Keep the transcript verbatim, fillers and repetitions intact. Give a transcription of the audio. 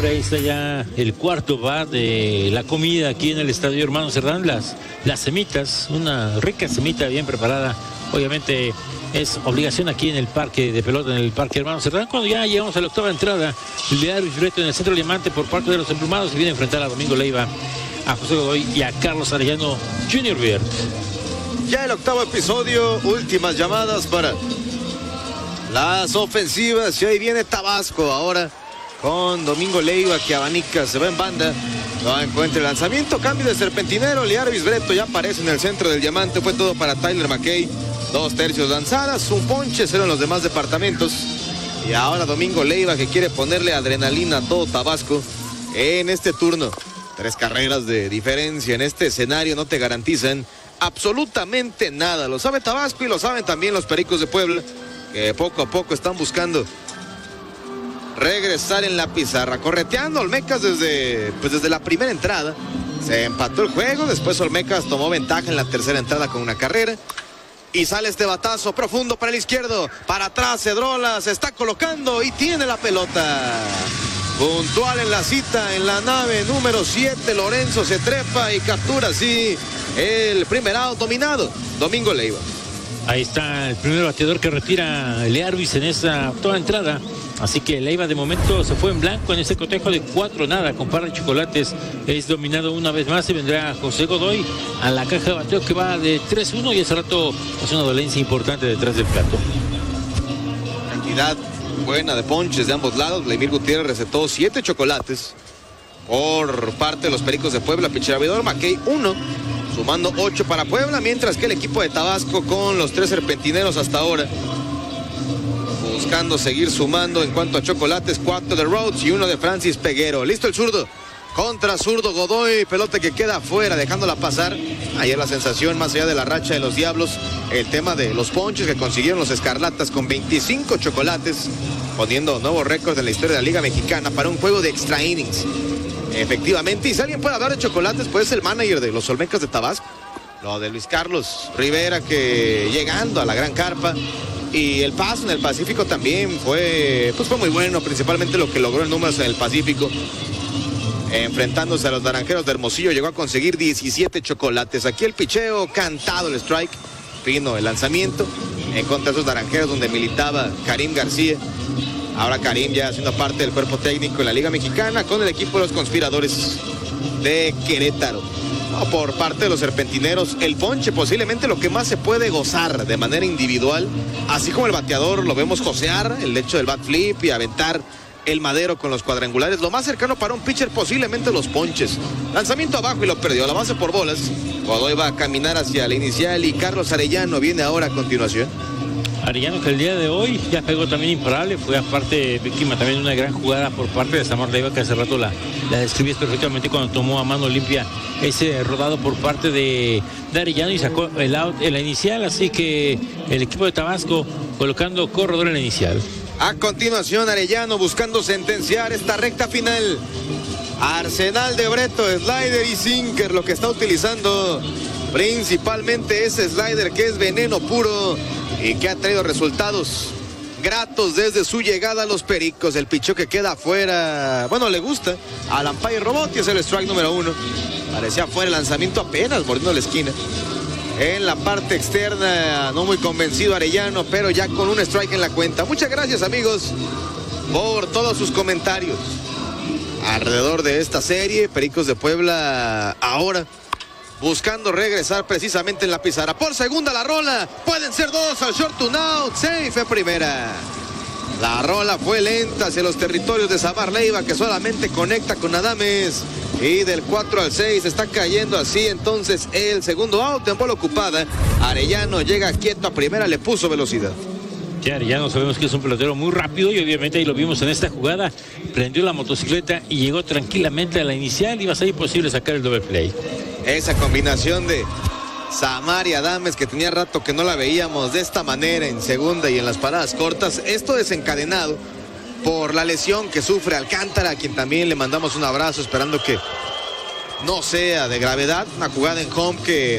hombre, ahí está ya el cuarto bar de la comida aquí en el Estadio Hermano Cerdán, las, las semitas, una rica semita bien preparada, obviamente es obligación aquí en el parque de pelota, en el parque Hermano Cerdán, cuando ya llegamos a la octava entrada, Learvis Breto en el centro diamante por parte de los emplumados, y viene a enfrentar a Domingo Leiva, a José Godoy y a Carlos Arellano junior Beard. Ya el octavo episodio, últimas llamadas para las ofensivas, y ahí viene Tabasco ahora con Domingo Leiva que abanica, se va en banda, no encuentra el lanzamiento, cambio de serpentinero, Learvis Breto ya aparece en el centro del diamante, fue todo para Tyler McKay, dos tercios lanzadas, un ponche, cero en los demás departamentos, y ahora Domingo Leiva que quiere ponerle adrenalina a todo Tabasco en este turno. Tres carreras de diferencia en este escenario no te garantizan absolutamente nada, lo sabe Tabasco y lo saben también los Pericos de Puebla, que poco a poco están buscando regresar en la pizarra, correteando Olmecas desde, pues desde la primera entrada, se empató el juego, después Olmecas tomó ventaja en la tercera entrada con una carrera, y sale este batazo profundo para el izquierdo, para atrás Cedrola, se está colocando y tiene la pelota, puntual en la cita, en la nave número siete, Lorenzo se trepa y captura así el primer out dominado, Domingo Leiva. Ahí está el primer bateador que retira Learvis en esa octava entrada. Así que Leiva de momento se fue en blanco en este cotejo de cuatro nada con par de chocolates. Es dominado una vez más y vendrá José Godoy a la caja de bateo que va de tres uno y hace rato es una dolencia importante detrás del plato. Cantidad buena de ponches de ambos lados. Vladimir Gutiérrez recetó siete chocolates por parte de los Pericos de Puebla. Pitcher abridor McKay uno, sumando ocho para Puebla, mientras que el equipo de Tabasco con los tres serpentineros hasta ahora buscando seguir sumando en cuanto a chocolates, cuatro de Rhodes y uno de Francis Peguero. Listo el zurdo, contra zurdo Godoy, pelota que queda afuera, dejándola pasar. Ayer la sensación, más allá de la racha de los Diablos, el tema de los ponches que consiguieron los Escarlatas con veinticinco chocolates, poniendo nuevo récord en la historia de la Liga Mexicana para un juego de extra innings. Efectivamente, y si alguien puede hablar de chocolates, pues es el manager de los Olmecas de Tabasco, lo de Luis Carlos Rivera, que llegando a la gran carpa, y el paso en el Pacífico también fue, pues fue muy bueno, principalmente lo que logró en números en el Pacífico. Enfrentándose a los Naranjeros de Hermosillo, llegó a conseguir diecisiete chocolates. Aquí el picheo, cantado el strike, fino el lanzamiento, en contra de esos Naranjeros donde militaba Karim García. Ahora Karim ya haciendo parte del cuerpo técnico en la Liga Mexicana con el equipo de los Conspiradores de Querétaro. No, por parte de los serpentineros, el ponche posiblemente lo que más se puede gozar de manera individual, así como el bateador lo vemos josear, el hecho del bat flip y aventar el madero con los cuadrangulares. Lo más cercano para un pitcher posiblemente los ponches. Lanzamiento abajo y lo perdió, la base por bolas. Godoy va a caminar hacia la inicial y Carlos Arellano viene ahora a continuación. Arellano que el día de hoy ya pegó también imparable, fue aparte víctima también de una gran jugada por parte de Samar Leiva, que hace rato la, la describías perfectamente cuando tomó a mano limpia ese rodado por parte de, de Arellano y sacó el out en la inicial, así que el equipo de Tabasco colocando corredor en la inicial. A continuación Arellano buscando sentenciar esta recta final. Arsenal de Breto, slider y sinker, lo que está utilizando principalmente ese slider que es veneno puro y que ha traído resultados gratos desde su llegada a los Pericos. El picheo que queda afuera, bueno, le gusta al umpire Robot y es el strike número uno. Parecía fuera el lanzamiento, apenas mordiendo la esquina. En la parte externa, no muy convencido Arellano, pero ya con un strike en la cuenta. Muchas gracias, amigos, por todos sus comentarios alrededor de esta serie. Pericos de Puebla ahora buscando regresar precisamente en la pizarra. Por segunda la rola, pueden ser dos, al short to out, safe en primera. La rola fue lenta hacia los territorios de Samar Leiva, que solamente conecta con Adames. Y del cuatro al seis está cayendo así entonces el segundo out en bola ocupada. Arellano llega quieto a primera, le puso velocidad. Ya Arellano sabemos que es un pelotero muy rápido y obviamente ahí lo vimos en esta jugada. Prendió la motocicleta y llegó tranquilamente a la inicial y va a ser imposible sacar el doble play. Esa combinación de Samar y Adames, que tenía rato que no la veíamos de esta manera en segunda y en las paradas cortas. Esto desencadenado por la lesión que sufre Alcántara, a quien también le mandamos un abrazo, esperando que no sea de gravedad. Una jugada en home que